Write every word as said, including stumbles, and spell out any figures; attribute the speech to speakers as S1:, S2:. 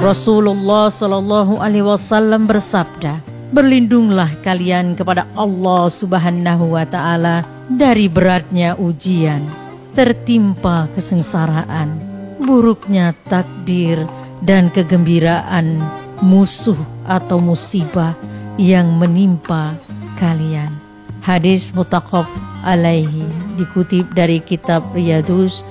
S1: Rasulullah Shallallahu Alaihi Wasallam bersabda, berlindunglah kalian kepada Allah Subhanahu Wa Taala dari beratnya ujian, tertimpa kesengsaraan, buruknya takdir, dan kegembiraan musuh atau musibah yang menimpa kalian. Hadis muttafaq alaihi, dikutip dari kitab Riyadus